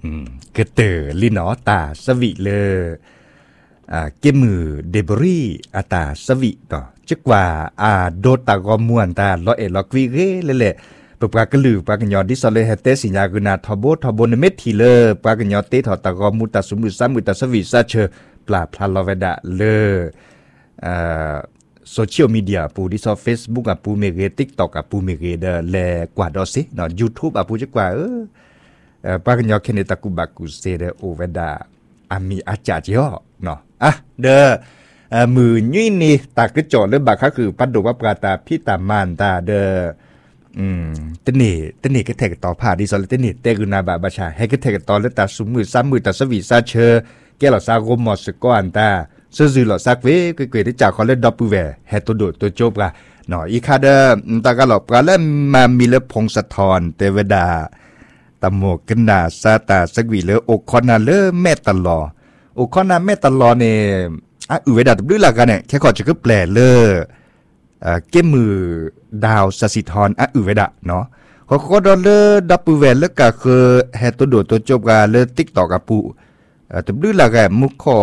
กระเตอลินอตาสวิเลเกมือเดบรีอาตาสวิต่อจึกว่าโดตากอมวนตาลอเอลอกวิเกเลยแหละปะปากลือปากยอดิซอเลเฮเตสิญากุนาทอบนเมทีเลปากยอเตถอตากอมุตาสุมุสามุตาสวิซาเชปลาพลาลอเวดาเลโซเชียลมีเดียปูดิซอ Facebook ปูเมเก TikTok ปูเมเกเดแลกว่าดอสิเนาะ YouTube ปูจักว่าปากยอเคเนตะกุบักกุเซเดโอเวดามีอาจารย์เยอะเนาะมือยี่นี่ตากระจอดเลยบักก็คือปัดดูว่าปราตาพี่ตามานตาตนี่ก็แทกต่อผ่าดิซอลตนี่เตกุนาบาบาชาให้ก็แทกต่อแล้วตาสุมือซ้ำมือตาสวีซาเชแกหลอซากมอสก้อนตาซื่อหลอซักเวกที่จากเขาเล่นดอปปูแวแฮตัวโดดตัวโจบกะเนาะอีคาเดตากะหลอกกะแล้วมามีเลพงศธรเทวดาตะโมกกันนาซาตาสักวีเลโอคอนาเลแม่ตลอโอคอนาแม่ตลอเนี่ยเวดาด้วยละกันเนี่ยแค่ขอจะก็แปลเกมือดาวสสิธรเวดาเนาะเขาดอลเลดับปูแวแล้วก็คือแฮตัวโดดตัวจบกะเลติ๊กตอกกับปูแต่ด้วยละกันมุข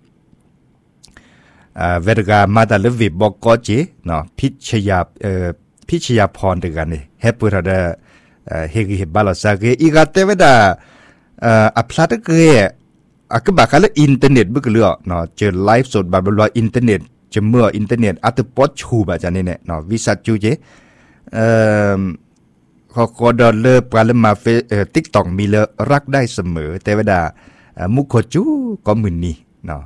เวรกามาตาเลวิบอกก็จีเนาะพิชยาพรด้วยกันเนี่ยเฮปุระเดเฮกิบาลาซาเกอีกาเตเวดาอัพลาตเกก็บอกกันแล้วอินเทอร์เน็ตบึกเลือเนาะเจอไลฟ์สดแบบว่าอินเทอร์เน็ตจะเมื่ออินเทอร์เน็ตอัตปอดชูแบบนี้เนี่ยเนาะวิสัชจูเจเขาดอลเลอร์ปลาเลมาติ๊กต็อกมีเลรักได้เสมอแต่เวลามุขจูก็มึนนี่เนาะ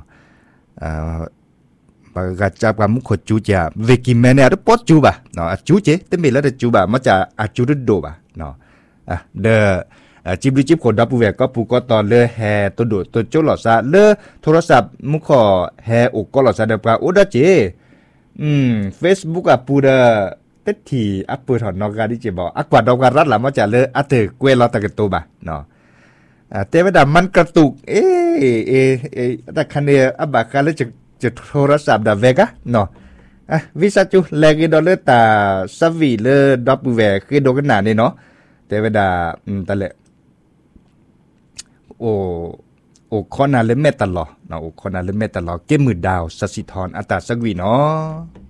ปากกาจับกับมุขจูจะเวกิแมเนี่ยอัตปอดจูบ่ะเนาะจูเจแต่ไม่แล้วแต่จูบ่ะมันจะจูดโดบ่ะเนาะจิบลิจิบคนดับปูแวก็ปูก็ตอนเลแฮตัวโดดตัวโจหลอดซาเลโทรศัพท์มุขแฮอกก็หลอดซาเดปลาโอดาเจFacebook ปูเดเต็ดทีอัปเปิดถอนนอกการดิเจบอกกว่าดอกการรัดหล่ะมันจะเลเตอเกวลอตะกตัวบ่ะเนาะแต่ว่ามันกระตุกแต่คันเนอบากาเลจะโทรศัพท์ดาเวกะเนาะวิซาจูแลกิดอลเลตาซาวีเลดับปูแวคือโดกันหนานี่เนาะแต่ว่าตะเลโอคอนาเลเมตตลอเนาะโอคอนาเลเมตตลอเกมือดาวสสิธรอัตตาสักวีเนาะ